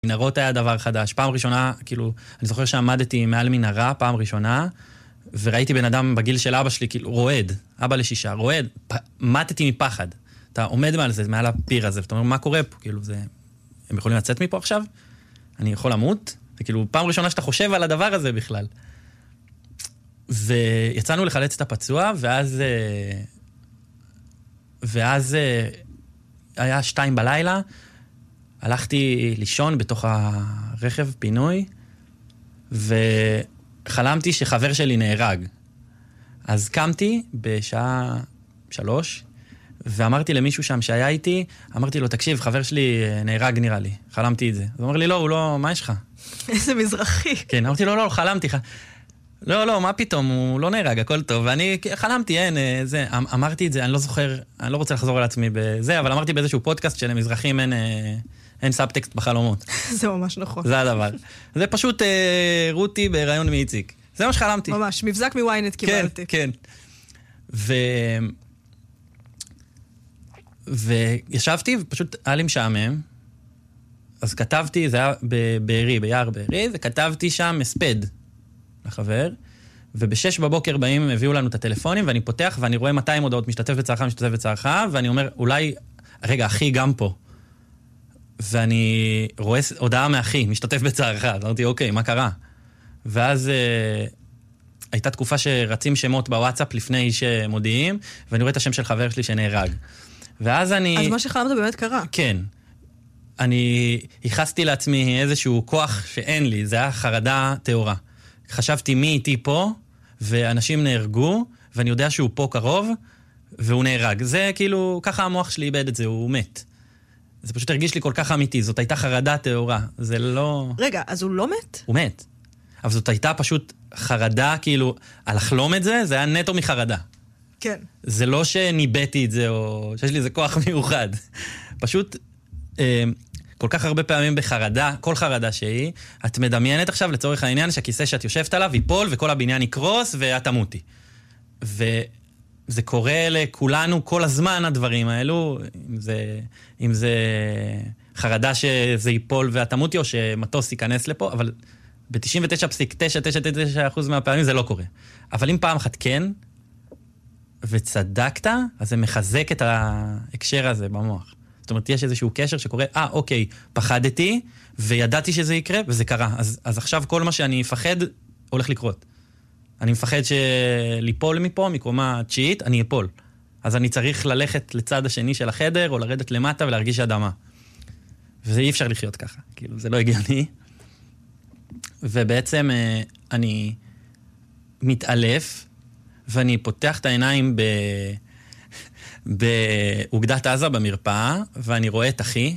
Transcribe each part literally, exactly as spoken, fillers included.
מנהרות היה דבר חדש. פעם ראשונה, כאילו, אני זוכר שעמדתי מעל מנהרה, פעם ראשונה, וראיתי בן אדם בגיל של אבא שלי, כאילו, רועד, אבא לשישה, רועד, מתתי מפחד. אתה עומד מעל זה, מעל הפיר הזה, ואתה אומר, מה קורה פה? כאילו, זה... הם יכולים לצאת מפה עכשיו? אני יכול למות? וכאילו, פעם ראשונה שאתה חושב על הדבר הזה בכלל. ויצאנו לחלץ את הפצוע, ואז... ואז היה שתיים בלילה, הלכתי לישון בתוך הרכב פינוי, וחלמתי שחבר שלי נהרג. אז קמתי בשעה שלוש, ואמרתי למישהו שם שהיה איתי, אמרתי לו, תקשיב, חבר שלי נהרג נראה לי, חלמתי את זה. אז הוא אומר לי, לא, הוא לא, מה יש לך? איזה מזרחי. כן, אמרתי לו, לא, חלמתי, ח... לא, לא, מה פתאום, הוא לא נהרג, הכל טוב, ואני חלמתי, אין, זה, אמרתי את זה, אני לא זוכר, אני לא רוצה לחזור על עצמי בזה, אבל אמרתי באיזשהו פודקאסט שלמזרחים אין, אין סאבטקסט בחלומות. זה ממש נכון. זה הדבר. זה פשוט אה, רותי בהיריון מאיציק. זה מה שחלמתי. ממש, מבזק מוויינט קיבלתי. כן, כן. ו... וישבתי, ופשוט היה לי משעמם, אז כתבתי, זה היה בבארי, ביער בארי, וכתבתי שם הספד לחבר, ובשש בבוקר באים, הביאו לנו את הטלפונים, ואני פותח, ואני רואה מאתיים הודעות, משתתף בצערך, משתתף בצערך, ואני אומר, אולי, רגע, אחי גם פה. ואני רואה הודעה מאחי, משתתף בצערך, אז אמרתי, אוקיי, מה קרה? ואז אה, הייתה תקופה שרצים שמות בוואטסאפ לפני שמודיעים, ואני רואה את השם של חבר שלי שנהרג. ואז אני... אז מה שחלמת באמת קרה. כן. אני ייחסתי לעצמי איזשהו כוח שאין לי, זה היה חרדה תאורה. חשבתי מי איתי פה, ואנשים נהרגו, ואני יודע שהוא פה קרוב, והוא נהרג. זה כאילו, ככה המוח שלי איבד את זה, הוא מת. זה פשוט הרגיש לי כל כך אמיתי, זאת הייתה חרדה תאורה, זה לא... רגע, אז הוא לא מת? הוא מת. אבל זאת הייתה פשוט חרדה, כאילו, על לחלום את זה, זה היה נטו מחרדה. כן. זה לא שניבאתי את זה, או שיש לי איזה כוח מיוחד. פשוט, אה, כל כך הרבה פעמים בחרדה, כל חרדה שהיא, את מדמיינת עכשיו לצורך העניין שהכיסא שאת יושבת עליו ייפול, וכל הבניין יקרוס, ואת תמותי. וזה קורה לכולנו כל הזמן, הדברים האלו, אם זה, אם זה חרדה שזה ייפול ואת תמותי, או שמטוס ייכנס לפה, אבל ב-תשעים ותשע נקודה תשע תשע תשע אחוז מהפעמים זה לא קורה. אבל אם פעם אחת כן, וצדקת, אז זה מחזק את ההקשר הזה במוח. זאת אומרת, יש איזשהו קשר שקורה, אה, אוקיי, פחדתי, וידעתי שזה יקרה, וזה קרה. אז, אז עכשיו כל מה שאני אפחד, הולך לקרות. אני מפחד שליפול מפה, מקומה תשיעית, אני אפול. אז אני צריך ללכת לצד השני של החדר, או לרדת למטה ולהרגיש אדמה. וזה אי אפשר לחיות ככה. כאילו, זה לא הגיוני. ובעצם אני מתעלף, ואני פותח את העיניים ב... באוגדת עזה במרפאה, ואני רואה את אחי,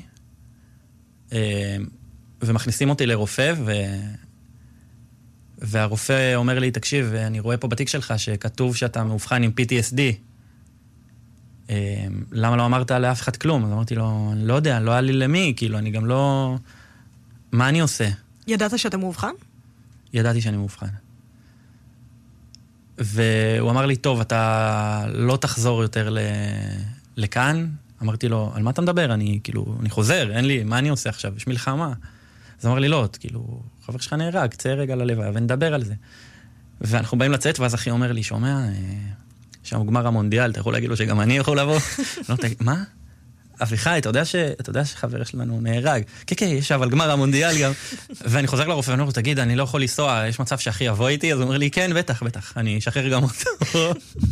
ומכניסים אותי לרופא, ו... והרופא אומר לי, תקשיב, אני רואה פה בתיק שלך שכתוב שאתה מאובחן עם פי טי אס די. למה לא אמרת לאף אחד כלום? אז אמרתי לו, אני לא יודע, לא היה לי למי, כאילו, אני גם לא... מה אני עושה? ידעת שאתה מאובחן? ידעתי שאני מאובחן. והוא אמר לי, טוב, אתה לא תחזור יותר ל... לכאן. אמרתי לו, על מה אתה מדבר? אני, כאילו, אני חוזר, אין לי, מה אני עושה עכשיו? יש מלחמה. אז הוא אמר לי, לא, כאילו, חבר שלך נהרג, צא רגע ללוויה ונדבר על זה. ואנחנו באים לצאת, ואז אחי אומר לי, שומע, שם גמר המונדיאל, אתה יכול להגיד לו שגם אני יכול לבוא? לא, תגיד, מה? אביחי, אתה יודע, ש... אתה יודע שחבר שלנו נהרג? כן, כן, יש אבל גמר המונדיאל גם. ואני חוזר לרופא ואני אומר לו, תגיד, אני לא יכול לנסוע, יש מצב שאחי יבוא איתי? אז הוא אומר לי, כן, בטח, בטח, אני אשחרר גם אותו.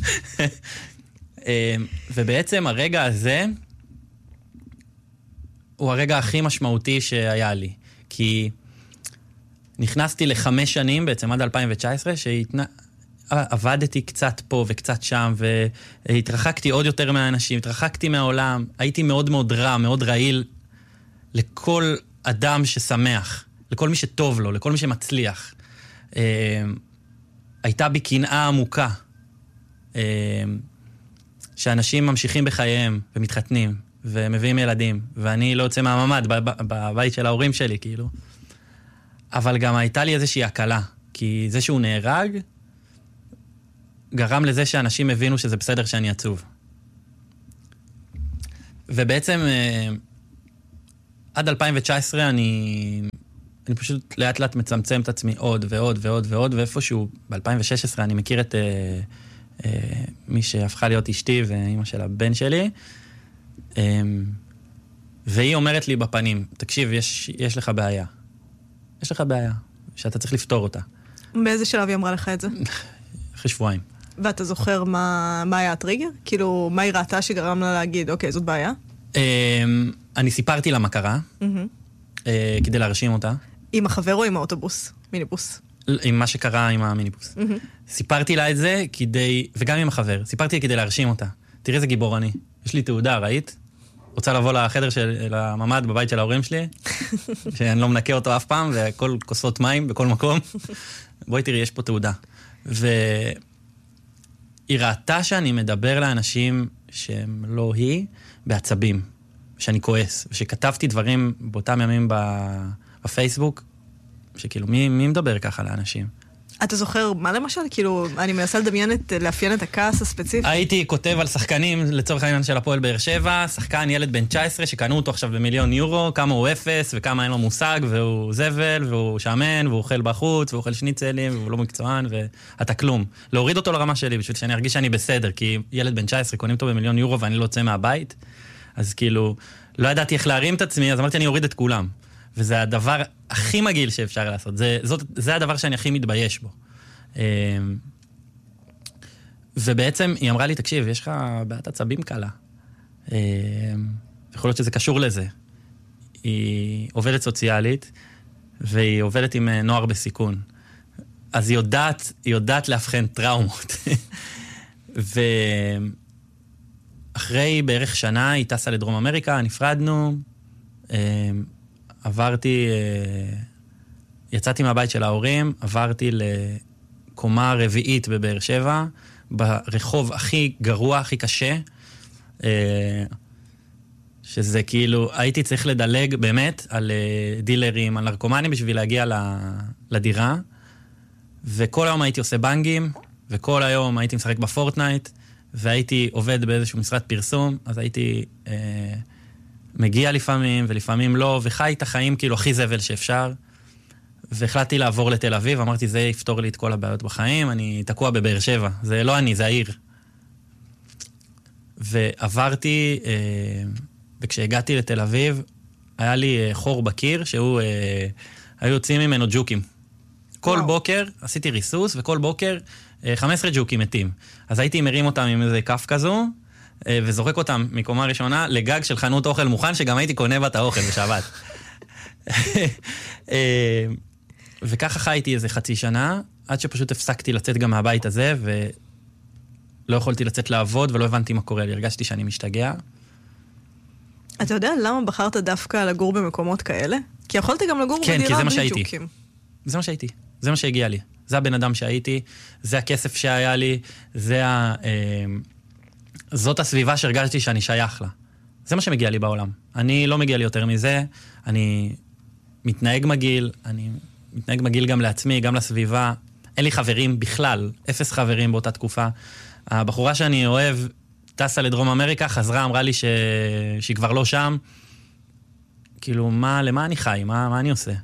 ובעצם הרגע הזה, הוא הרגע הכי משמעותי שהיה לי. כי נכנסתי לחמש שנים, בעצם עד אלפיים תשע עשרה, שהתנ... עבדתי קצת פה וקצת שם, והתרחקתי עוד יותר מהאנשים, התרחקתי מהעולם, הייתי מאוד מאוד רע, מאוד רעיל, לכל אדם ששמח, לכל מי שטוב לו, לכל מי שמצליח. הייתה בי קנאה עמוקה, שאנשים ממשיכים בחייהם ומתחתנים, ומביאים ילדים, ואני לא יוצא מהממד בבית של ההורים שלי, כאילו. אבל גם הייתה לי איזושהי הקלה, כי זה שהוא נהרג, גרם לזה שאנשים הבינו שזה בסדר שאני עצוב. ובעצם עד אלפיים תשע עשרה אני, אני פשוט לאט לאט מצמצם את עצמי עוד ועוד ועוד ועוד, ואיפשהו ב-אלפיים ושש עשרה אני מכיר את אה, אה, מי שהפכה להיות אשתי ואימא של הבן שלי, אה, והיא אומרת לי בפנים, תקשיב, יש, יש לך בעיה. יש לך בעיה, שאתה צריך לפתור אותה. באיזה שלב היא אמרה לך את זה? אחרי שבועיים. ואתה זוכר מה, מה היה הטריגר? כאילו, מה היא ראתה שגרם לה להגיד, אוקיי, זאת בעיה? אני סיפרתי לה מה קרה, כדי להרשים אותה. עם החבר או עם האוטובוס? מיניבוס? עם מה שקרה עם המיניבוס. סיפרתי לה את זה כדי, וגם עם החבר, סיפרתי כדי להרשים אותה. תראי איזה גיבור אני. יש לי תעודה, ראית? רוצה לבוא לחדר של הממד בבית של ההורים שלי, שאני לא מנקה אותו אף פעם, וכל כוסות מים בכל מקום. בואי תראי, יש פה תעודה. והיא ראתה שאני מדבר לאנשים שהם לא היא, בעצבים, שאני כועס, ושכתבתי דברים באותם ימים בפייסבוק, שכאילו, מי, מי מדבר ככה לאנשים? אתה זוכר מה למשל? כאילו, אני מנסה לדמיין את, לאפיין את הכעס הספציפי. הייתי כותב על שחקנים, לצורך העניין של הפועל באר שבע, שחקן ילד בן תשע עשרה, שקנו אותו עכשיו במיליון יורו, כמה הוא אפס, וכמה אין לו מושג, והוא זבל, והוא שמן, והוא אוכל בחוץ, והוא אוכל שניצלים, והוא לא מקצוען, ואתה כלום. להוריד אותו לרמה שלי, בשביל שאני ארגיש שאני בסדר, כי ילד בן תשע עשרה קונים אותו במיליון יורו, ואני לא יוצא מהבית. אז כאילו, לא ידעתי איך להרים את עצמי, אז אמרתי, אני אוריד את כולם. וזה הדבר הכי מגעיל שאפשר לעשות. זה, זאת, זה הדבר שאני הכי מתבייש בו. ובעצם היא אמרה לי, תקשיב, יש לך בעיית עצבים קלה. יכול להיות שזה קשור לזה. היא עובדת סוציאלית, והיא עובדת עם נוער בסיכון. אז היא יודעת, היא יודעת להבחן טראומות. ואחרי בערך שנה היא טסה לדרום אמריקה, נפרדנו, עברתי, יצאתי מהבית של ההורים, עברתי לקומה רביעית בבאר שבע, ברחוב הכי גרוע, הכי קשה, שזה כאילו, הייתי צריך לדלג באמת על דילרים, על נרקומנים בשביל להגיע לדירה, וכל היום הייתי עושה בנגים, וכל היום הייתי משחק בפורטנייט, והייתי עובד באיזשהו משרד פרסום, אז הייתי אה, מגיע לפעמים, ולפעמים לא, וחי את החיים כאילו הכי זבל שאפשר, והחלטתי לעבור לתל אביב, אמרתי, זה יפתור לי את כל הבעיות בחיים, אני תקוע בבאר שבע, זה לא אני, זה העיר. ועברתי, אה, וכשהגעתי לתל אביב, היה לי אה, חור בקיר, שהוא, אה, היו יוצאים ממנו ג'וקים. כל וואו. בוקר עשיתי ריסוס, וכל בוקר אה, חמישה עשר ג'וקים מתים. אז הייתי מרים אותם עם איזה כף כזו, אה, וזורק אותם מקומה ראשונה לגג של חנות אוכל מוכן, שגם הייתי קונה בה את האוכל בשבת. אה, וככה חייתי איזה חצי שנה, עד שפשוט הפסקתי לצאת גם מהבית הזה, ולא יכולתי לצאת לעבוד, ולא הבנתי מה קורה לי. הרגשתי שאני משתגע. אתה יודע למה בחרת דווקא לגור במקומות כאלה? כי יכולת גם לגור כן, בדירה בלי ג'וקים. זה מה שהייתי. זה מה שהגיע לי. זה הבן אדם שהייתי, זה הכסף שהיה לי, זה ה... אה, זאת הסביבה שהרגשתי שאני שייך לה. זה מה שמגיע לי בעולם. אני לא מגיע לי יותר מזה, אני מתנהג מגיל, אני מתנהג מגיל גם לעצמי, גם לסביבה. אין לי חברים בכלל, אפס חברים באותה תקופה. הבחורה שאני אוהב, טסה לדרום אמריקה, חזרה, אמרה לי ש... שהיא כבר לא שם. כאילו, מה, למה אני חי? מה, מה אני עושה?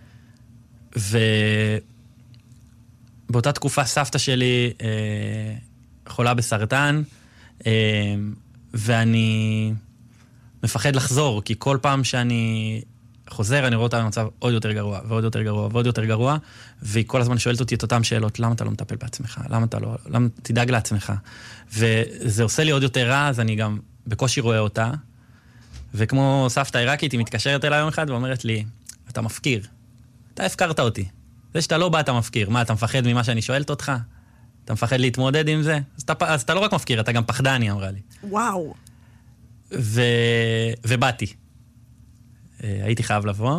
ובאותה תקופה סבתא שלי אה, חולה בסרטן, אה, ואני מפחד לחזור, כי כל פעם שאני חוזר, אני רואה אותה במצב עוד יותר גרוע, ועוד יותר גרוע, ועוד יותר גרוע, והיא כל הזמן שואלת אותי את אותם שאלות, למה אתה לא מטפל בעצמך? למה אתה לא, למה תדאג לעצמך? וזה עושה לי עוד יותר רע, אז אני גם בקושי רואה אותה, וכמו סבתא עיראקית, היא מתקשרת אליי יום אחד ואומרת לי, אתה מפקיר. אתה הפקרת אותי. זה שאתה לא בא, אתה מפקיר. מה, אתה מפחד ממה שאני שואלת אותך? אתה מפחד להתמודד עם זה? אז אתה, אז אתה לא רק מפקיר, אתה גם פחדן, היא אמרה לי. וואו. ו... ובאתי. הייתי חייב לבוא.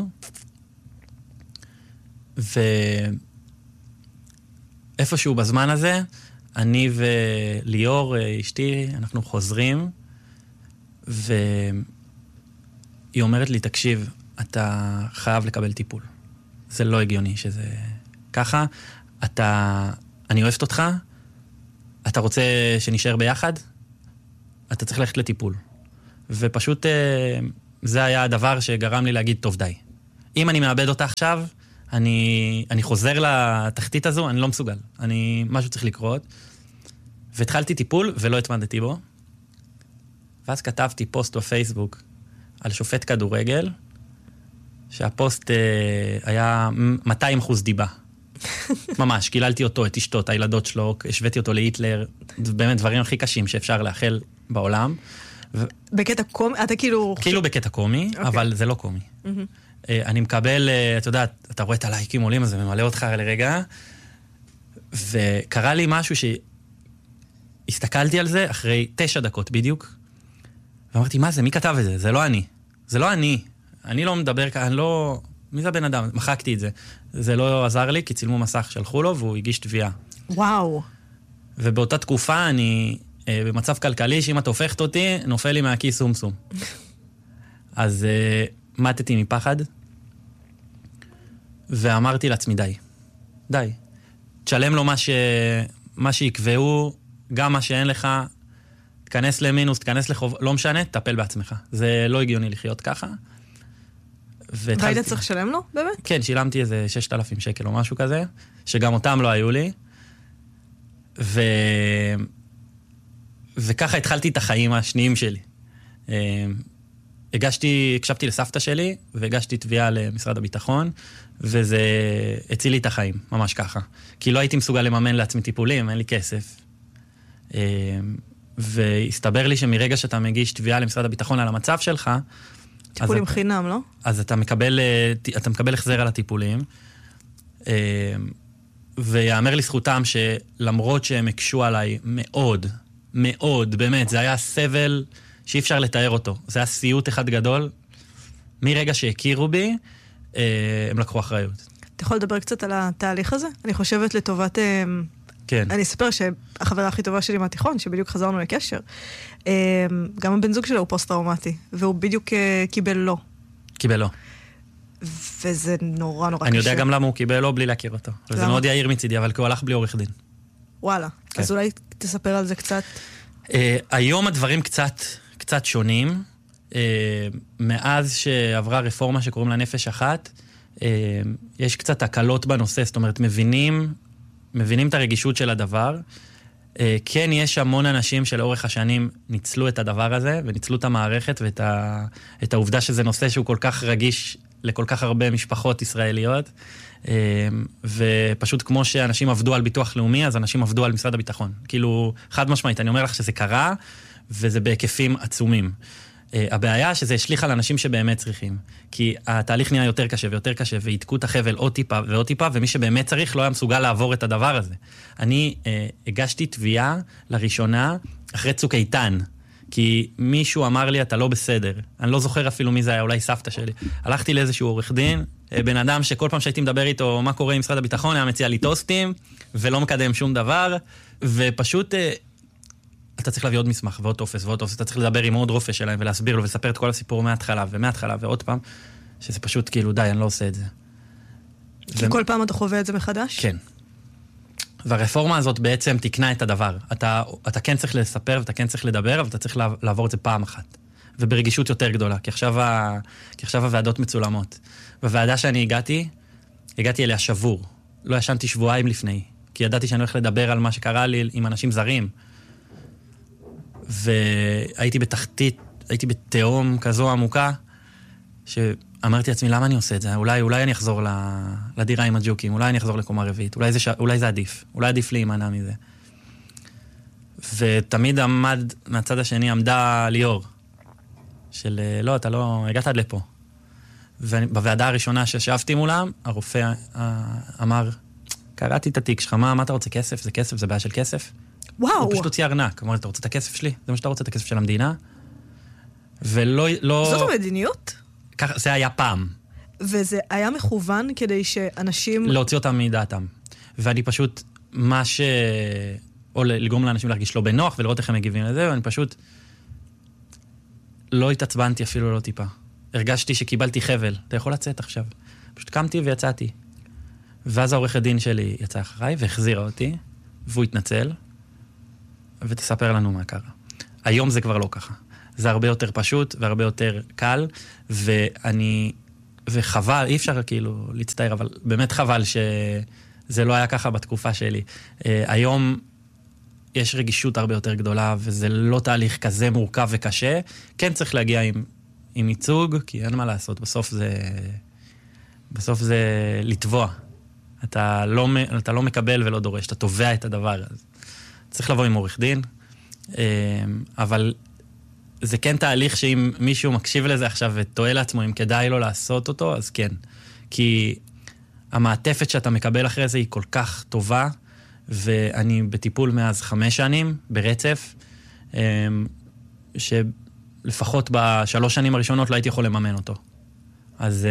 ואיפשהו בזמן הזה, אני וליאור, אשתי, אנחנו חוזרים, והיא אומרת לי, תקשיב, אתה חייב לקבל טיפול. זה לא הגיוני שזה ככה. אתה, אני אוהבת אותך, אתה רוצה שנשאר ביחד, אתה צריך ללכת לטיפול. ופשוט זה היה הדבר שגרם לי להגיד, טוב, די. אם אני מאבד אותה עכשיו, אני, אני חוזר לתחתית הזו, אני לא מסוגל. אני, משהו צריך לקרות. והתחלתי טיפול ולא התמדתי בו. ואז כתבתי פוסט בפייסבוק על שופט כדורגל, שהפוסט אה, היה מאתיים אחוז דיבה. ממש, קיללתי אותו, את אשתו, את הילדות שלו, השוויתי אותו להיטלר, באמת דברים הכי קשים שאפשר לאחל בעולם. ו... בקטע קומי? אתה כאילו... כאילו בקטע קומי, okay. אבל זה לא קומי. Mm-hmm. אני מקבל, אתה יודע, אתה רואה את הלייקים עולים, אז זה ממלא אותך לרגע, וקרה לי משהו שהסתכלתי על זה אחרי תשע דקות בדיוק, ואמרתי, מה זה? מי כתב את זה? זה לא אני. זה לא אני. אני לא מדבר כאן, אני לא... מי זה הבן אדם? מחקתי את זה. זה לא עזר לי, כי צילמו מסך, שלחו לו, והוא הגיש תביעה. וואו. ובאותה תקופה אני, אה, במצב כלכלי, שאם את הופכת אותי, נופל לי מהכיס סום סום. אז אה, מתתי מפחד, ואמרתי לעצמי, די. די. תשלם לו מה, ש... מה שיקבעו, גם מה שאין לך, תכנס למינוס, תכנס לחוב, לא משנה, תטפל בעצמך. זה לא הגיוני לחיות ככה. והיית צריך לשלם לו, באמת? כן, שילמתי איזה ששת אלפים שקל או משהו כזה, שגם אותם לא היו לי. ו... וככה התחלתי את החיים השניים שלי. הגשתי, הקשבתי לסבתא שלי, והגשתי תביעה למשרד הביטחון, וזה הציל לי את החיים, ממש ככה. כי לא הייתי מסוגל לממן לעצמי טיפולים, אין לי כסף. והסתבר לי שמרגע שאתה מגיש תביעה למשרד הביטחון על המצב שלך, טיפולים חינם, לא? אז אתה מקבל, אתה מקבל החזר על הטיפולים, ויאמר לזכותם שלמרות שהם הקשו עליי מאוד, מאוד, באמת, זה היה סבל שאי אפשר לתאר אותו. זה היה סיוט אחד גדול. מרגע שהכירו בי, הם לקחו אחריות. אתה יכול לדבר קצת על התהליך הזה? אני חושבת לטובת... כן. אני אספר שהחברה הכי טובה שלי מהתיכון, שבדיוק חזרנו לקשר, גם הבן זוג שלו הוא פוסט-טראומטי, והוא בדיוק קיבל לא. קיבל לא. וזה נורא נורא קשה. אני יודע גם למה הוא קיבל לא בלי להכיר אותו. וזה מאוד יאיר מצידי, אבל כי הוא הלך בלי עורך דין. וואלה. אז אולי תספר על זה קצת. היום הדברים קצת, קצת שונים. מאז שעברה רפורמה שקוראים לה נפש אחת, יש קצת הקלות בנושא, זאת אומרת, מבינים, מבינים את הרגישות של הדבר. כן, יש המון אנשים שלאורך השנים ניצלו את הדבר הזה, וניצלו את המערכת ואת ה, את העובדה שזה נושא שהוא כל כך רגיש לכל כך הרבה משפחות ישראליות, ופשוט כמו שאנשים עבדו על ביטוח לאומי, אז אנשים עבדו על משרד הביטחון. כאילו, חד משמעית, אני אומר לך שזה קרה, וזה בהיקפים עצומים. הבעיה שזה השליך על אנשים שבאמת צריכים, כי התהליך נהיה יותר קשה ויותר קשה, והתקו את החבל עוד טיפה ועוד טיפה, ומי שבאמת צריך לא היה מסוגל לעבור את הדבר הזה. אני אה, הגשתי תביעה לראשונה אחרי צוק איתן, כי מישהו אמר לי, אתה לא בסדר. אני לא זוכר אפילו מי זה היה, אולי סבתא שלי. הלכתי לאיזשהו עורך דין, בן אדם שכל פעם שהייתי מדבר איתו מה קורה עם משרד הביטחון, היה מציע לי טוסטים, ולא מקדם שום דבר, ופשוט... אה, אתה צריך להביא עוד מסמך ועוד טופס ועוד טופס, אתה צריך לדבר עם עוד רופא שלהם ולהסביר לו ולספר את כל הסיפור מההתחלה ומההתחלה ועוד פעם, שזה פשוט כאילו די, אני לא עושה את זה. כי ו... כל פעם אתה חווה את זה מחדש? כן. והרפורמה הזאת בעצם תקנה את הדבר. אתה, אתה כן צריך לספר ואתה כן צריך לדבר, אבל אתה צריך לעבור את זה פעם אחת. וברגישות יותר גדולה, כי עכשיו, ה... כי עכשיו הוועדות מצולמות. בוועדה שאני הגעתי, הגעתי אליה שבור. לא ישנתי שבועיים לפני, כי ידעתי שאני הולך לדבר על מה שקרה לי עם אנשים זרים. והייתי בתחתית, הייתי בתהום כזו עמוקה, שאמרתי לעצמי, למה אני עושה את זה? אולי, אולי אני אחזור לדירה עם הג'וקים, אולי אני אחזור לקומה רביעית, אולי זה, אולי זה עדיף, אולי עדיף להימנע מזה. ותמיד עמד, מהצד השני עמדה ליאור, של לא, אתה לא, הגעת עד לפה. ובוועדה הראשונה שישבתי מולם, הרופא אמר, קראתי את התיק שלך, מה, מה אתה רוצה? כסף? זה כסף? זה בעיה של כסף? וואו. הוא פשוט הוציא ארנק. אמר, אתה רוצה את הכסף שלי? זה מה שאתה רוצה, את הכסף של המדינה? ולא... לא... זאת המדיניות? כך, זה היה פעם. וזה היה מכוון כדי שאנשים... להוציא אותם מדעתם. ואני פשוט, מה ש... או לגרום לאנשים להרגיש לא בנוח, ולראות איך הם מגיבים לזה, ואני פשוט... לא התעצבנתי אפילו לא טיפה. הרגשתי שקיבלתי חבל. אתה יכול לצאת עכשיו. פשוט קמתי ויצאתי. ואז העורך הדין שלי יצא אחריי, והחזירה אותי, והוא התנצל. ותספר לנו מה קרה. היום זה כבר לא ככה. זה הרבה יותר פשוט והרבה יותר קל, ואני, וחבל, אי אפשר כאילו להצטער, אבל באמת חבל שזה לא היה ככה בתקופה שלי. היום יש רגישות הרבה יותר גדולה, וזה לא תהליך כזה מורכב וקשה. כן צריך להגיע עם, עם ייצוג, כי אין מה לעשות, בסוף זה, בסוף זה לטבוע. אתה לא, אתה לא מקבל ולא דורש, אתה תובע את הדבר הזה. צריך לבוא עם עורך דין, אבל זה כן תהליך שאם מישהו מקשיב לזה עכשיו וטועה לעצמו, אם כדאי לו לעשות אותו, אז כן. כי המעטפת שאתה מקבל אחרי זה היא כל כך טובה, ואני בטיפול מאז חמש שנים, ברצף, שלפחות בשלוש שנים הראשונות לא הייתי יכול לממן אותו. אז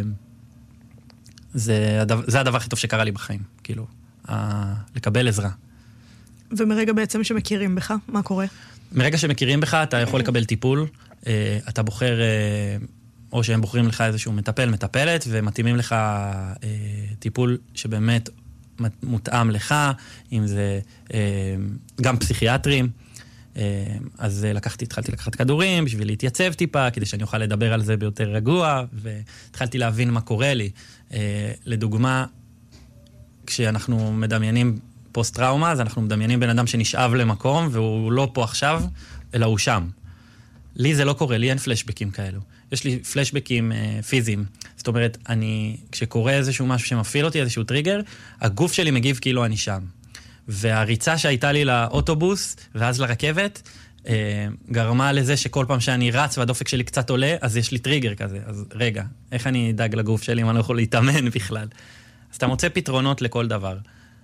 זה, זה הדבר הכי טוב שקרה לי בחיים, כאילו, לקבל עזרה. ומרגע בעצם שמכירים בך, מה קורה? מרגע שמכירים בך, אתה יכול לקבל טיפול, אתה בוחר, או שהם בוחרים לך איזשהו מטפל, מטפלת, ומתאימים לך טיפול שבאמת מותאם לך, אם זה גם פסיכיאטרים. אז לקחתי, התחלתי לקחת כדורים בשביל להתייצב טיפה, כדי שאני אוכל לדבר על זה ביותר רגוע, והתחלתי להבין מה קורה לי. לדוגמה, כשאנחנו מדמיינים פוסט-טראומה, אז אנחנו מדמיינים בן אדם שנשאב למקום, והוא לא פה עכשיו, אלא הוא שם. לי זה לא קורה, לי אין פלשבקים כאלו. יש לי פלשבקים אה, פיזיים. זאת אומרת, אני, כשקורה איזשהו משהו שמפעיל אותי, איזשהו טריגר, הגוף שלי מגיב כאילו אני שם. והריצה שהייתה לי לאוטובוס, ואז לרכבת, אה, גרמה לזה שכל פעם שאני רץ והדופק שלי קצת עולה, אז יש לי טריגר כזה. אז רגע, איך אני אדאג לגוף שלי אם אני לא יכול להתאמן בכלל? אז אתה מוצא פתרונות לכל דבר.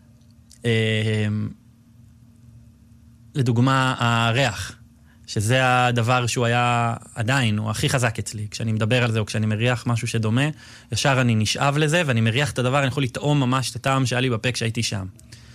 לדוגמה, הריח, שזה הדבר שהוא היה עדיין, הוא הכי חזק אצלי. כשאני מדבר על זה או כשאני מריח משהו שדומה, ישר אני נשאב לזה ואני מריח את הדבר, אני יכול לטעום ממש את הטעם שהיה לי בפה כשהייתי שם.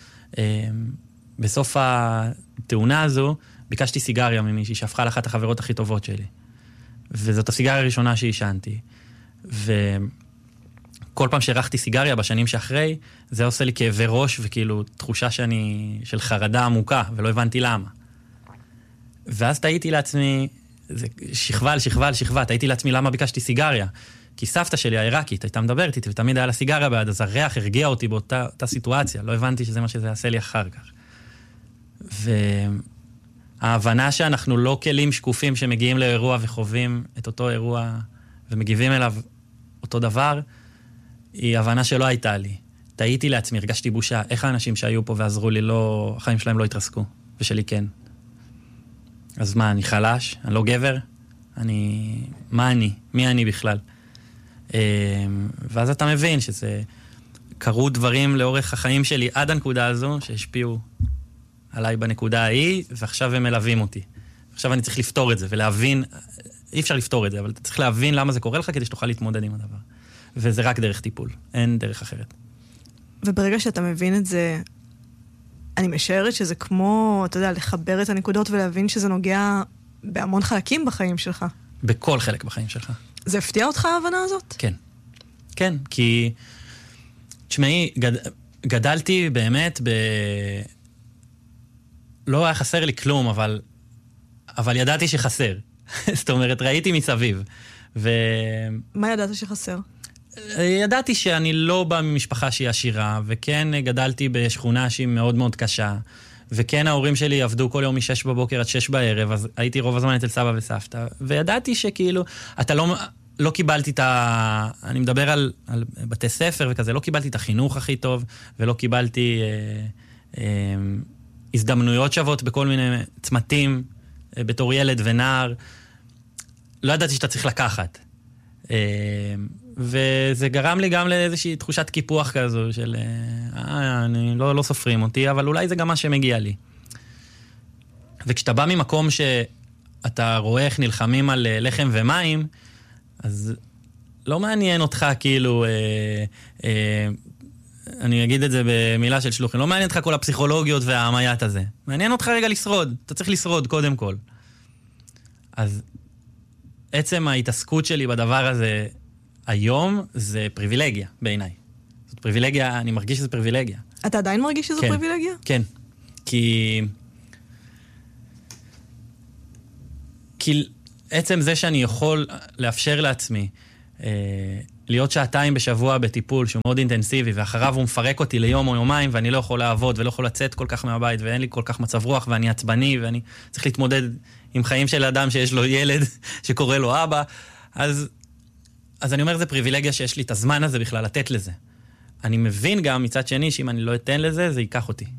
בסוף התאונה הזו, ביקשתי סיגריה ממישהי שהפכה לאחת החברות הכי טובות שלי. וזאת הסיגריה הראשונה שהשנתי. ו... כל פעם שהרחתי סיגריה בשנים שאחרי, זה עושה לי כאבי ראש וכאילו תחושה שאני, של חרדה עמוקה, ולא הבנתי למה. ואז תהיתי לעצמי, זה שכבה על שכבה על שכבה, תהיתי לעצמי למה ביקשתי סיגריה. כי סבתא שלי העיראקית הייתה מדברת איתי, ותמיד היה לה סיגריה בעד, אז הריח הרגיע אותי באותה סיטואציה, לא הבנתי שזה מה שזה יעשה לי אחר כך. וההבנה שאנחנו לא כלים שקופים שמגיעים לאירוע וחווים את אותו אירוע, ומגיבים אליו אותו דבר, היא הבנה שלא הייתה לי. תהיתי לעצמי, הרגשתי בושה. איך האנשים שהיו פה ועזרו לי, לא, החיים שלהם לא התרסקו, ושלי כן. אז מה, אני חלש? אני לא גבר? אני... מה אני? מי אני בכלל? ואז אתה מבין שזה... קרו דברים לאורך החיים שלי עד הנקודה הזו, שהשפיעו עליי בנקודה ההיא, ועכשיו הם מלווים אותי. עכשיו אני צריך לפתור את זה, ולהבין... אי אפשר לפתור את זה, אבל אתה צריך להבין למה זה קורה לך, כדי שתוכל להתמודד עם הדבר. וזה רק דרך טיפול, אין דרך אחרת. וברגע שאתה מבין את זה, אני משערת שזה כמו, אתה יודע, לחבר את הנקודות ולהבין שזה נוגע בהמון חלקים בחיים שלך. בכל חלק בחיים שלך. זה הפתיע אותך ההבנה הזאת? כן. כן, כי... תשמעי, גד... גדלתי באמת ב... לא היה חסר לי כלום, אבל... אבל ידעתי שחסר. זאת אומרת, ראיתי מסביב. ו... מה ידעת שחסר? ידעתי שאני לא בא ממשפחה שהיא עשירה, וכן גדלתי בשכונה שהיא מאוד מאוד קשה, וכן ההורים שלי עבדו כל יום משש בבוקר עד שש בערב, אז הייתי רוב הזמן אצל סבא וסבתא, וידעתי שכאילו, אתה לא, לא קיבלתי את ה... אני מדבר על, על בתי ספר וכזה, לא קיבלתי את החינוך הכי טוב, ולא קיבלתי אה, אה, הזדמנויות שוות בכל מיני צמתים, אה, בתור ילד ונער. לא ידעתי שאתה צריך לקחת. אה, וזה גרם לי גם לאיזושהי תחושת קיפוח כזו, של, אה, אני לא, לא סופרים אותי, אבל אולי זה גם מה שמגיע לי. וכשאתה בא ממקום שאתה רואה איך נלחמים על לחם ומים, אז לא מעניין אותך כאילו, אה, אה, אני אגיד את זה במילה של שלוחים, לא מעניין אותך כל הפסיכולוגיות והעמיית הזה. מעניין אותך רגע לשרוד, אתה צריך לשרוד קודם כל. אז עצם ההתעסקות שלי בדבר הזה היום זה פריבילגיה בעיניי. זאת פריבילגיה, אני מרגיש שזה פריבילגיה. אתה עדיין מרגיש שזו כן, פריבילגיה? כן. כי... כי עצם זה שאני יכול לאפשר לעצמי אה, להיות שעתיים בשבוע בטיפול שהוא מאוד אינטנסיבי, ואחריו הוא מפרק אותי ליום או יומיים, ואני לא יכול לעבוד ולא יכול לצאת כל כך מהבית, ואין לי כל כך מצב רוח, ואני עצבני, ואני צריך להתמודד עם חיים של אדם שיש לו ילד, שקורא לו אבא. אז, אז אני אומר, זה פריבילגיה שיש לי את הזמן הזה בכלל לתת לזה. אני מבין גם מצד שני, שאם אני לא אתן לזה, זה ייקח אותי.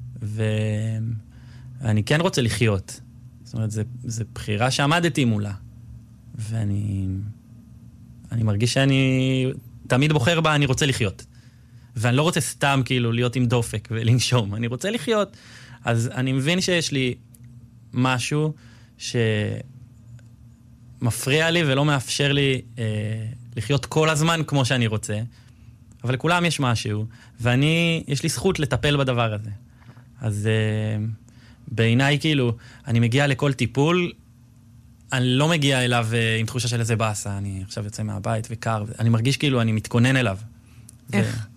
ואני כן רוצה לחיות. זאת אומרת, זה, זה בחירה שעמדתי מולה. ואני... אני מרגיש שאני תמיד בוחר בה, אני רוצה לחיות. ואני לא רוצה סתם כאילו להיות עם דופק ולנשום, אני רוצה לחיות. אז אני מבין שיש לי משהו שמפריע לי ולא מאפשר לי אה, לחיות כל הזמן כמו שאני רוצה, אבל לכולם יש משהו, ואני, יש לי זכות לטפל בדבר הזה. אז אה, בעיניי כאילו, אני מגיע לכל טיפול, אני לא מגיע אליו עם תחושה של איזה באסה, אני עכשיו יוצא מהבית וקר, אני מרגיש כאילו אני מתכונן אליו. איך?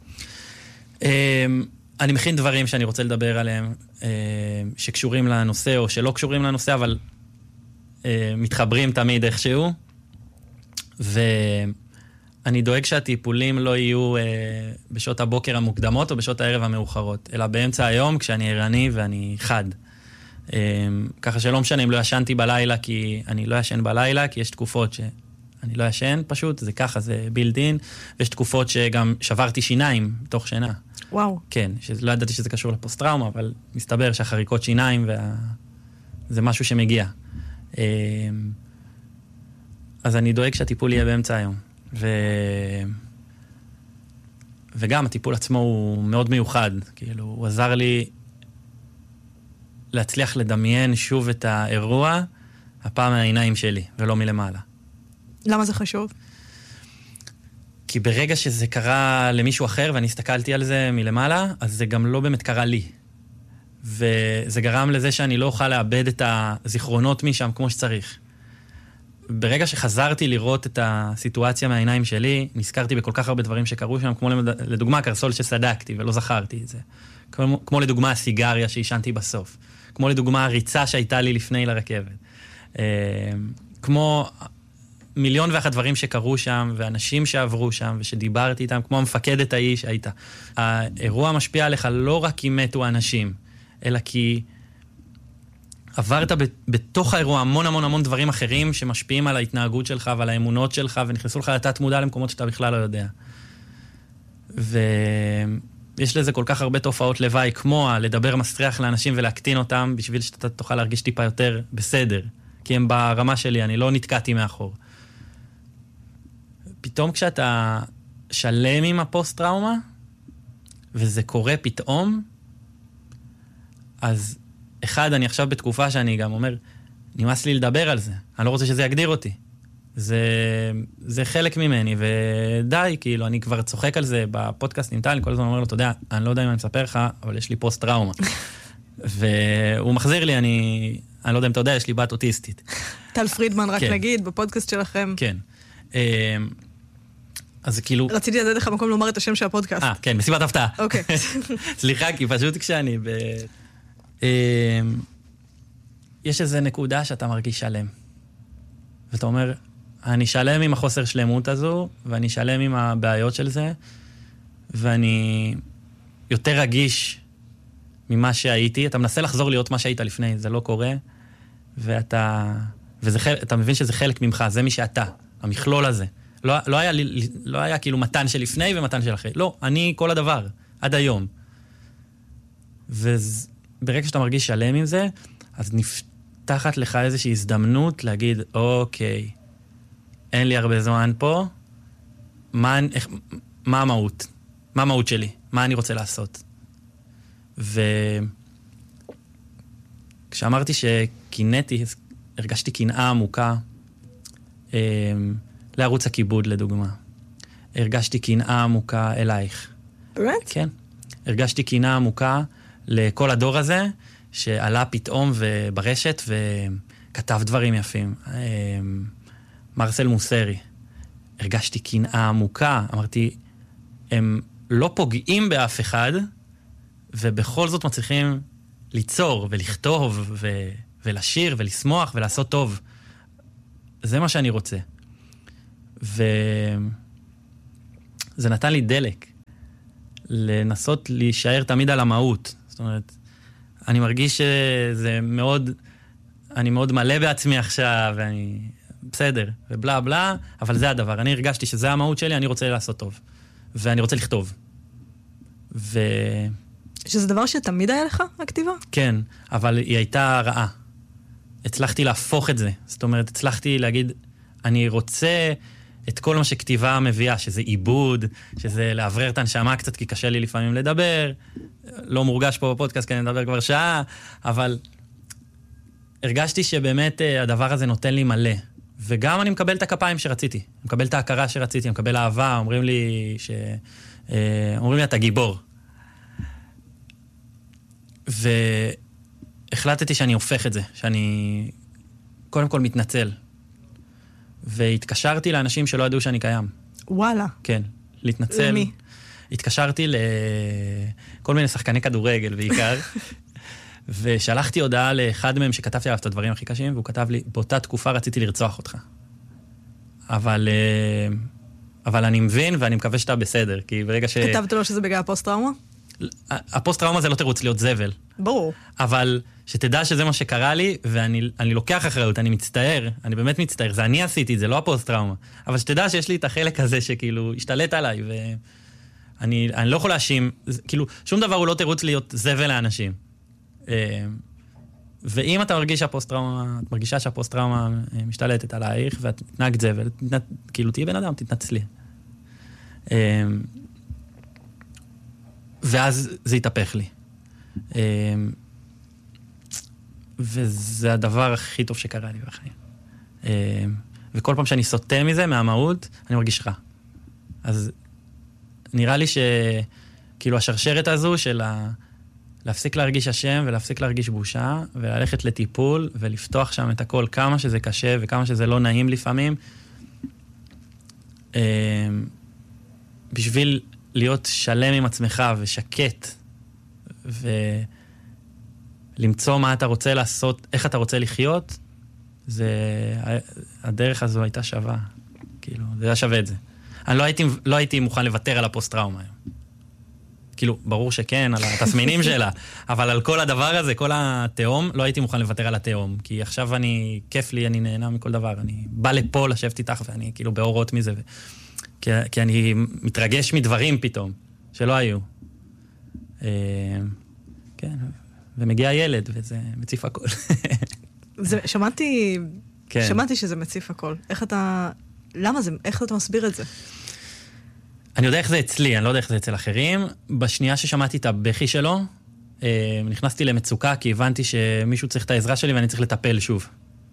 אני מכין דברים שאני רוצה לדבר עליהם, שקשורים לנושא או שלא קשורים לנושא, אבל מתחברים תמיד איכשהו, ואני דואג שהטיפולים לא יהיו בשעות הבוקר המוקדמות או בשעות הערב המאוחרות, אלא באמצע היום כשאני ערני ואני חד. ככה שלא משנה אם לא ישנתי בלילה, כי אני לא ישן בלילה, כי יש תקופות שאני לא ישן פשוט, זה ככה, זה בילדין, ויש תקופות שגם שברתי שיניים תוך שינה. וואו. כן, שלא ידעתי שזה קשור לפוסט-טראומה, אבל מסתבר שהחריקות שיניים וה... זה משהו שמגיע. אז אני דואג שהטיפול יהיה באמצע היום. ו... וגם הטיפול עצמו הוא מאוד מיוחד, כאילו, הוא עזר לי להצליח לדמיין שוב את האירוע, הפעם מהעיניים שלי, ולא מלמעלה. למה זה חשוב? כי ברגע שזה קרה למישהו אחר, ואני הסתכלתי על זה מלמעלה, אז זה גם לא באמת קרה לי. וזה גרם לזה שאני לא אוכל לאבד את הזיכרונות משם כמו שצריך. ברגע שחזרתי לראות את הסיטואציה מהעיניים שלי, נזכרתי בכל כך הרבה דברים שקרו שם, כמו לדוגמה קרסול שסדקתי ולא זכרתי את זה. כמו, כמו לדוגמה הסיגריה שהשנתי בסוף. כמו לדוגמה הריצה שהייתה לי לפני לרכבת. כמו מיליון ואחת דברים שקרו שם, ואנשים שעברו שם, ושדיברתי איתם, כמו המפקדת ההיא שהייתה. האירוע משפיע עליך לא רק כי מתו האנשים, אלא כי עברת בתוך האירוע המון המון המון דברים אחרים, שמשפיעים על ההתנהגות שלך ועל האמונות שלך, ונכנסו לך לתת מודע למקומות שאתה בכלל לא יודע. ויש לזה כל כך הרבה תופעות לוואי, כמו לדבר מסריח לאנשים ולהקטין אותם, בשביל שאתה תוכל להרגיש טיפה יותר בסדר. כי הם ברמה שלי, אני לא נתקעתי מאחור. פתאום כשאתה שלם עם הפוסט-טראומה, וזה קורה פתאום, אז אחד, אני עכשיו בתקופה שאני גם אומר, נמאס לי לדבר על זה, אני לא רוצה שזה יגדיר אותי. זה, זה חלק ממני, ודי, כאילו, אני כבר צוחק על זה בפודקאסט עם טל, אני כל הזמן אומר לו, אתה יודע, אני לא יודע אם אני מספר לך, אבל יש לי פוסט-טראומה. והוא מחזיר לי, אני, אני לא יודע אם אתה יודע, יש לי בת אוטיסטית. טל פרידמן, רק להגיד, בפודקאסט שלכם. כן. אז כאילו... רציתי לדעת לך מקום לומר את השם של הפודקאסט. אה, כן, מסיבת הפתעה. אוקיי. סליחה, כי פשוט כשאני ב... יש איזו נקודה שאתה מרגיש שלם. ואתה אומר, אני שלם עם החוסר שלמות הזו, ואני שלם עם הבעיות של זה, ואני יותר רגיש ממה שהייתי. אתה מנסה לחזור להיות מה שהיית לפני, זה לא קורה, ואתה... וזה חל... אתה מבין שזה חלק ממך, זה מי שאתה, המכלול הזה. לא, לא היה, לא היה כאילו מתן של לפני ומתן של אחרי. לא, אני כל הדבר, עד היום. וברגע שאתה מרגיש שלם עם זה, אז נפתחת לך איזושהי הזדמנות להגיד, אוקיי, אין לי הרבה זמן פה, מה, איך, מה המהות? מה המהות שלי? מה אני רוצה לעשות? וכשאמרתי שקינאתי, הרגשתי קנאה עמוקה, לערוץ הכיבוד, לדוגמה. הרגשתי קנאה עמוקה אלייך. באמת? כן. הרגשתי קנאה עמוקה לכל הדור הזה, שעלה פתאום ברשת וכתב דברים יפים. מרסל מוסרי. הרגשתי קנאה עמוקה. אמרתי, הם לא פוגעים באף אחד, ובכל זאת מצליחים ליצור ולכתוב ו- ולשיר ולשמוח ולעשות טוב. זה מה שאני רוצה. וזה נתן לי דלק לנסות להישאר תמיד על המהות. זאת אומרת, אני מרגיש שזה מאוד, אני מאוד מלא בעצמי עכשיו, ואני בסדר, ובלה בלה, אבל זה הדבר. אני הרגשתי שזה המהות שלי, אני רוצה לעשות טוב. ואני רוצה לכתוב. ו... שזה דבר שתמיד היה לך, הכתיבה? כן, אבל היא הייתה רעה. הצלחתי להפוך את זה. זאת אומרת, הצלחתי להגיד, אני רוצה את כל מה שכתיבה מביאה, שזה עיבוד, שזה לעברר את הנשמה קצת, כי קשה לי לפעמים לדבר. לא מורגש פה בפודקאסט, כי אני מדבר כבר שעה, אבל הרגשתי שבאמת הדבר הזה נותן לי מלא. וגם אני מקבל את הכפיים שרציתי. אני מקבל את ההכרה שרציתי, אני מקבל אהבה, אומרים לי ש... אומרים לי, אתה גיבור. והחלטתי שאני הופך את זה, שאני קודם כל מתנצל. והתקשרתי לאנשים שלא ידעו שאני קיים. וואלה. כן, להתנצל. למי? התקשרתי לכל מיני שחקני כדורגל בעיקר, ושלחתי הודעה לאחד מהם שכתבתי עליו את הדברים הכי קשים, והוא כתב לי, באותה תקופה רציתי לרצוח אותך. אבל, אבל אני מבין ואני מקווה שאתה בסדר, כי ברגע ש... כתבת לו שזה בגלל הפוסט-טראומה? הפוסט-טראומה זה לא תירוץ להיות זבל. ברור. אבל שתדע שזה מה שקרה לי, ואני אני לוקח אחריות, אני מצטער, אני באמת מצטער, זה אני עשיתי, זה לא הפוסט-טראומה. אבל שתדע שיש לי את החלק הזה שכאילו השתלט עליי, ואני אני לא יכול להאשים, כאילו, שום דבר הוא לא תירוץ להיות זבל לאנשים. ואם אתה מרגיש שהפוסט-טראומה, את מרגישה שהפוסט-טראומה משתלטת עלייך, ואת מתנהגת זבל, כאילו, תהיה בן אדם, תתנצלי. ואז זה יתהפך לי. וזה הדבר הכי טוב שקרה לי בחיים. וכל פעם שאני סוטה מזה, מהמהות, אני מרגיש רע. אז נראה לי שכאילו השרשרת הזו של ה... להפסיק להרגיש אשם ולהפסיק להרגיש בושה, וללכת לטיפול ולפתוח שם את הכל, כמה שזה קשה וכמה שזה לא נעים לפעמים, בשביל להיות שלם עם עצמך ושקט, ולמצוא מה אתה רוצה לעשות, איך אתה רוצה לחיות, זה, הדרך הזו הייתה שווה. כאילו, זה היה שווה את זה. אני לא הייתי, לא הייתי מוכן לוותר על הפוסט-טראומה היום. כאילו, ברור שכן, על התסמינים שלה, אבל על כל הדבר הזה, כל התאום, לא הייתי מוכן לוותר על התאום, כי עכשיו אני, כיף לי, אני נהנה מכל דבר, אני בא לפה לשבת איתך, ואני כאילו באורות מזה, ו... כי, כי אני מתרגש מדברים פתאום, שלא היו. כן, ומגיע ילד, וזה מציף הכל. זה, שמעתי, כן. שמעתי שזה מציף הכל. איך אתה, למה זה, איך אתה מסביר את זה? אני יודע איך זה אצלי, אני לא יודע איך זה אצל אחרים. בשנייה ששמעתי את הבכי שלו, נכנסתי למצוקה, כי הבנתי שמישהו צריך את העזרה שלי, ואני צריך לטפל שוב.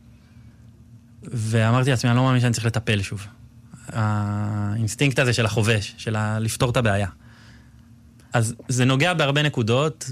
ואמרתי לעצמי, אני לא מאמין שאני צריך לטפל שוב. האינסטינקט הזה של החובש, של לפתור את הבעיה. אז זה נוגע בהרבה נקודות,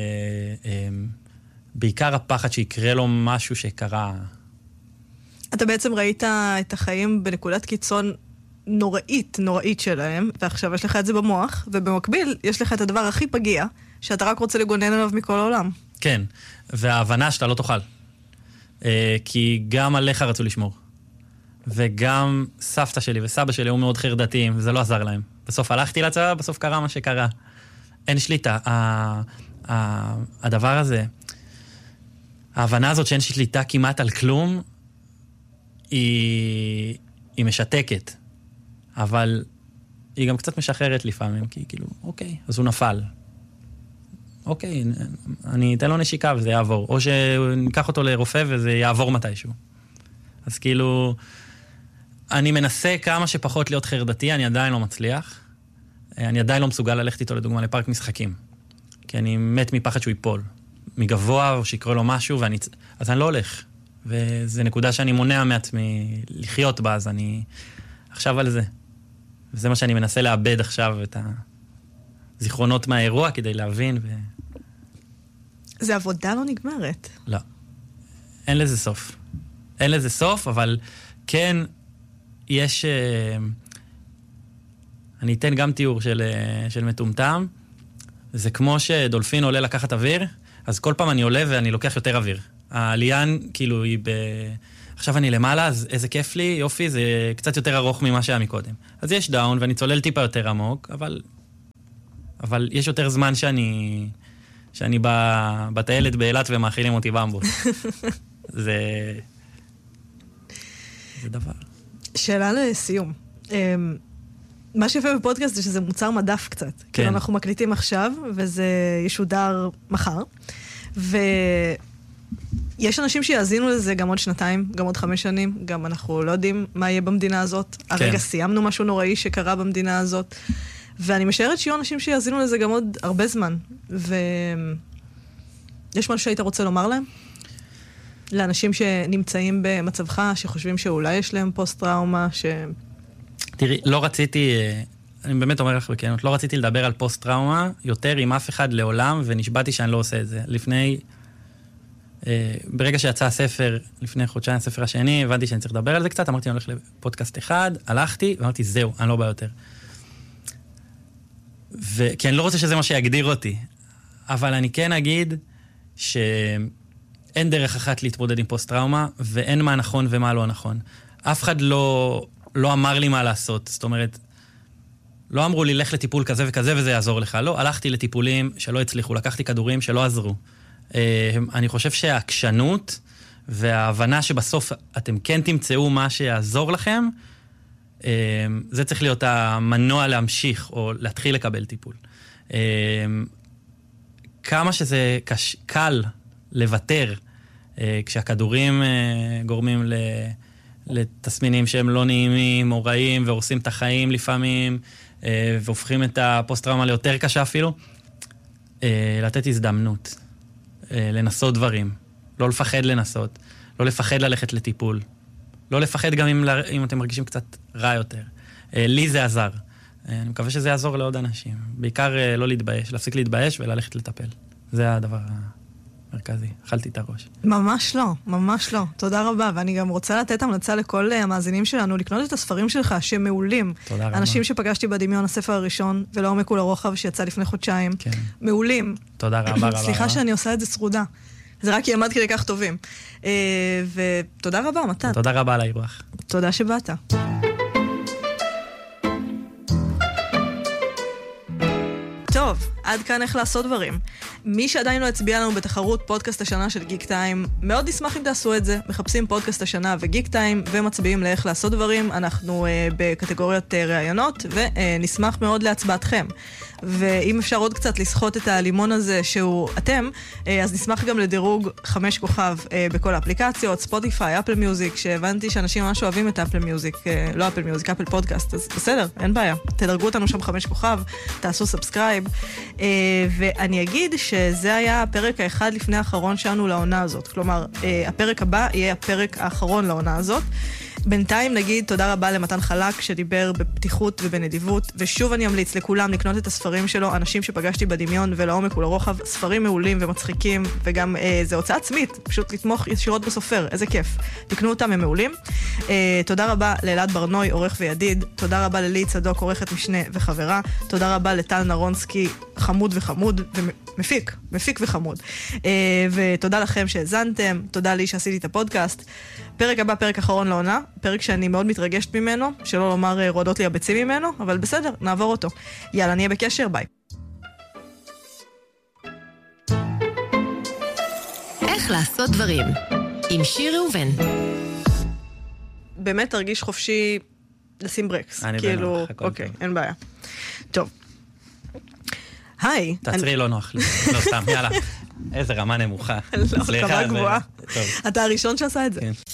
ובעיקר הפחד שיקרה לו משהו שקרה. אתה בעצם ראית את החיים בנקודת קיצון נוראית, נוראית שלהם, ועכשיו יש לך את זה במוח, ובמקביל יש לך את הדבר הכי פגיע, שאתה רק רוצה לגונן עליו מכל העולם. כן, וההבנה שאתה לא תוכל. כי גם עליך רצו לשמור. וגם סבתא שלי וסבא שלי היו מאוד חרדתיים, וזה לא עזר להם. בסוף הלכתי לצבא, בסוף קרה מה שקרה. אין שליטה. הדבר הזה, ההבנה הזאת שאין שליטה כמעט על כלום, היא, היא משתקת. אבל היא גם קצת משחררת לפעמים, כי כאילו, אוקיי, אז הוא נפל. אוקיי, אני אתן לו נשיקה וזה יעבור. או שניקח אותו לרופא וזה יעבור מתישהו. אז כאילו, אני מנסה כמה שפחות להיות חרדתי, אני עדיין לא מצליח. אני עדיין לא מסוגל ללכת איתו לדוגמה לפארק משחקים. כי אני מת מפחד שהוא ייפול. מגבוה או שיקרה לו משהו, ואני... אז אני לא הולך. וזו נקודה שאני מונע מעצמי לחיות בה, אז אני עכשיו על זה. וזה מה שאני מנסה לאבד עכשיו, את הזיכרונות מהאירוע, כדי להבין. ו... זה עבודה לא נגמרת. לא. אין לזה סוף. אין לזה סוף, אבל כן, יש... אני אתן גם תיאור של, של מטומטם. זה כמו שדולפין עולה לקחת אוויר, אז כל פעם אני עולה ואני לוקח יותר אוויר. העליין, כאילו, היא ב... עכשיו אני למעלה, אז איזה כיף לי, יופי, זה קצת יותר ארוך ממה שהיה מקודם. אז יש דאון, ואני צולל טיפה יותר עמוק, אבל, אבל יש יותר זמן שאני, שאני בטיילת באילת ומאכילים אותי במבוס. זה, זה דבר. שאלה לסיום. מה שיפה בפודקאסט זה שזה מוצר מדף קצת. כן. כאילו אנחנו מקליטים עכשיו, וזה ישודר מחר. ויש אנשים שיאזינו לזה גם עוד שנתיים, גם עוד חמש שנים, גם אנחנו לא יודעים מה יהיה במדינה הזאת. כן. הרגע סיימנו משהו נוראי שקרה במדינה הזאת. ואני משערת שיהיו אנשים שיאזינו לזה גם עוד הרבה זמן. ויש משהו שהיית רוצה לומר להם? לאנשים שנמצאים במצבך, שחושבים שאולי יש להם פוסט-טראומה, ש... תראי, לא רציתי, אני באמת אומר לך בכנות, לא רציתי לדבר על פוסט-טראומה יותר עם אף אחד לעולם, ונשבעתי שאני לא עושה את זה. לפני, ברגע שיצא הספר, לפני חודשיים הספר השני, הבנתי שאני צריך לדבר על זה קצת, אמרתי, אני הולך לפודקאסט אחד, הלכתי, ואמרתי, זהו, אני לא בא יותר. ו... כי אני לא רוצה שזה מה שיגדיר אותי, אבל אני כן אגיד שאין דרך אחת להתמודד עם פוסט-טראומה, ואין מה נכון ומה לא נכון. אף אחד לא... לא אמר לי מה לעשות, זאת אומרת, לא אמרו לי, לך לטיפול כזה וכזה וזה יעזור לך. לא, הלכתי לטיפולים שלא הצליחו, לקחתי כדורים שלא עזרו. אני חושב שהעקשנות וההבנה שבסוף אתם כן תמצאו מה שיעזור לכם, זה צריך להיות המנוע להמשיך או להתחיל לקבל טיפול. כמה שזה קש... קל לוותר, כשהכדורים גורמים ל... לתסמינים שהם לא נעימים או רעים, והורסים את החיים לפעמים, והופכים את הפוסט-טראומה ליותר קשה אפילו, לתת הזדמנות, לנסות דברים, לא לפחד לנסות, לא לפחד ללכת לטיפול, לא לפחד גם אם, אם אתם מרגישים קצת רע יותר. לי זה עזר. אני מקווה שזה יעזור לעוד אנשים. בעיקר לא להתבייש, להפסיק להתבייש וללכת לטפל. זה הדבר מרכזי, אכלתי את הראש. ממש לא, ממש לא. תודה רבה, ואני גם רוצה לתת המלצה לכל המאזינים שלנו, לקנות את הספרים שלך, שהם מעולים. תודה רבה. אנשים שפגשתי בדמיון, הספר הראשון, ולעומק ולרוחב, שיצא לפני חודשיים. כן. מעולים. תודה רבה רבה. סליחה שאני עושה את זה סרודה. זה רק ילמד כדי כך טובים. ותודה רבה, מתן. תודה רבה על האירוח. תודה שבאת. טוב, עד כאן איך לעשות דברים. מי שעדיין לא הצביע לנו בתחרות פודקאסט השנה של גיק טיים, מאוד נשמח אם תעשו את זה. מחפשים פודקאסט השנה וגיק טיים, ומצביעים לאיך לעשות דברים. אנחנו אה, בקטגוריות אה, ראיונות, ונשמח מאוד להצבעתכם. ואם אפשר עוד קצת לסחוט את הלימון הזה שהוא אתם, אה, אז נשמח גם לדירוג חמש כוכב אה, בכל האפליקציות, ספוטיפיי, אפל מיוזיק, שהבנתי שאנשים ממש אוהבים את אפל מיוזיק, אה, לא אפל מיוזיק, אפל פודקאסט, אז בסדר, אין בעיה. תדרגו אותנו שם חמש כוכב, תעשו סאבסקרייב, אה, ואני אגיד שזה היה הפרק האחד לפני האחרון שלנו לעונה הזאת. כלומר, הפרק הבא יהיה הפרק האחרון לעונה הזאת. בינתיים נגיד תודה רבה למתן חלק שדיבר בפתיחות ובנדיבות, ושוב אני אמליץ לכולם לקנות את הספרים שלו, אנשים שפגשתי בדמיון ולעומק ולרוחב, ספרים מעולים ומצחיקים, וגם אה, זה הוצאה עצמית, פשוט לתמוך ישירות בסופר, איזה כיף. תקנו אותם, הם מעולים. אה, תודה רבה לאלעד ברנוי, עורך וידיד, תודה רבה ללי צדוק, עורכת משנה וחברה, תודה רבה לטל נרונסקי, חמוד וחמוד, ומפיק, מפיק וחמוד. אה, ותודה לכם שהזנתם, תודה לי שעשיתי את הפודקאסט. פרק הבא, פרק אחרון לעונה, פרק שאני מאוד מתרגשת ממנו, שלא לומר רועדות לי הביצים ממנו, אבל בסדר, נעבור אותו. יאללה, נהיה בקשר, ביי. איך לעשות דברים, עם שיר ראובן. באמת תרגיש חופשי לשים ברקס. אני כאילו, בנוח, הכל אוקיי, טוב. אין בעיה. טוב. היי. תעצרי, לא נוח לי. לא סתם, יאללה. איזה רמה נמוכה. לא, סליחה, רמה זה- גבוהה. טוב. אתה הראשון שעשה את זה. כן.